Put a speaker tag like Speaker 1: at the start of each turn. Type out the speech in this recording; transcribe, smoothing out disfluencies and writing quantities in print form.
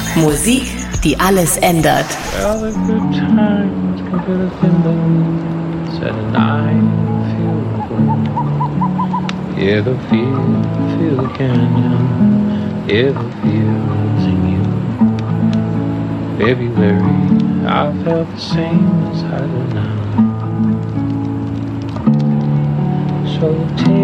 Speaker 1: Musik, die alles ändert.
Speaker 2: Well, the good times can put us in the said and I feel good. Yeah, the feel the canyon. Yeah, the feel's in you. February, I felt the same as I do now. So take